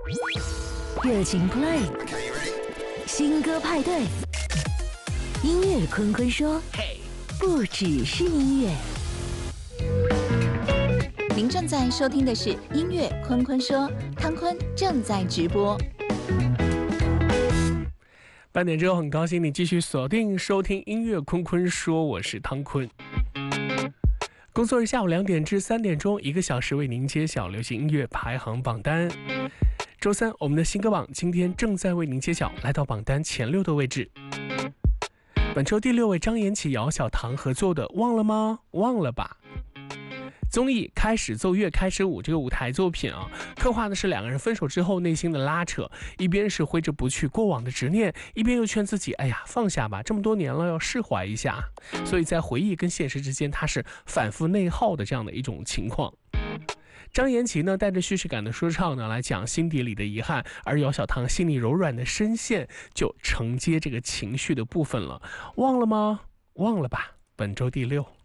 热情 play， 新歌派对，音乐坤坤说，不只是音乐。 您正在收听的是音乐坤坤说，汤坤正在直播。 8点之后，很高兴你继续锁定收听音乐坤坤说，我是汤坤。工作日下午2点至3点钟，1个小时为您揭晓流行音乐排行榜单。周三，我们的新歌榜今天正在为您揭晓，来到榜单前6的位置。本周第6位，张颜齐、姚小棠合作的《忘了吗？忘了吧》。综艺《开始奏乐开始舞》这个舞台作品啊，刻画的是两个人分手之后内心的拉扯，一边是挥之不去过往的执念，一边又劝自己，哎呀，放下吧，这么多年了，要释怀一下。所以在回忆跟现实之间，它是反复内耗的这样的一种情况。张颜齐呢，带着叙事感的说唱呢，来讲心底里的遗憾，而姚小棠心里柔软的声线就承接这个情绪的部分了。忘了吗？忘了吧。本周第6。